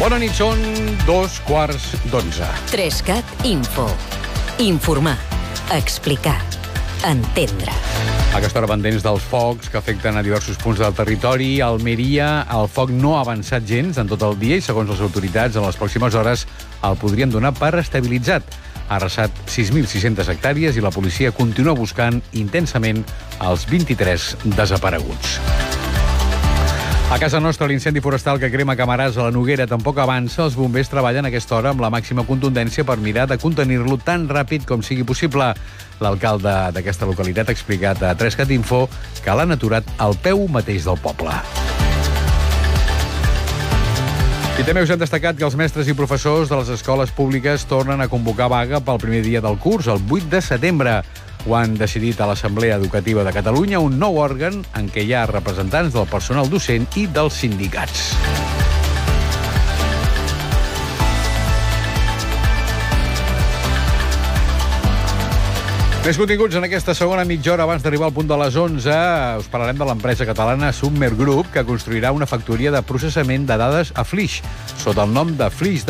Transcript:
Bona nit, són 2:15. Trescat Info. Informar, explicar, entendre. A aquesta hora pendents dels focs que afecten a diversos punts del territori. A Almeria el foc no ha avançat gens en tot el dia i, segons les autoritats, en les pròximes hores el podrien donar per estabilitzat. Ha arrasat 6.600 hectàrees i la policia continua buscant intensament els 23 desapareguts. A casa nostra, l'incendi forestal que crema Camarasa a la Noguera tampoc avança. Els bombers treballen a aquesta hora amb la màxima contundència per mirar de contenir-lo tan ràpid com sigui possible. L'alcalde d'aquesta localitat ha explicat a Trescat Info que l'han aturat al peu mateix del poble. I també us hem destacat que els mestres i professors de les escoles públiques tornen a convocar vaga pel primer dia del curs, el 8 de setembre. Ho han decidit a l'Assemblea Educativa de Catalunya, un nou òrgan en què hi ha representants del personal docent i dels sindicats. Més continguts en aquesta segona mitja hora abans d'arribar al punt de les 11. Us parlarem de l'empresa catalana Submer Group, que construirà una factoria de processament de dades a Flix, sota el nom de Flix